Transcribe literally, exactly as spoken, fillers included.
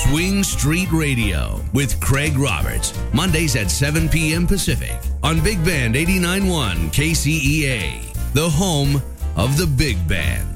Swing Street Radio with Craig Roberts. Mondays at seven p.m. Pacific on Big Band eighty-nine point one K C E A, the home of the big band.